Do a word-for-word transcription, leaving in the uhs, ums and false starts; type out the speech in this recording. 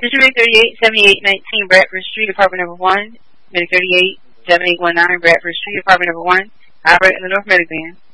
District Medic thirty-eight, seventy-eight nineteen, Bradford Street, Apartment number one. Medic thirty-eight, seventy-eight nineteen, Bradford Street, Apartment number one. Operate in the North Medic Band.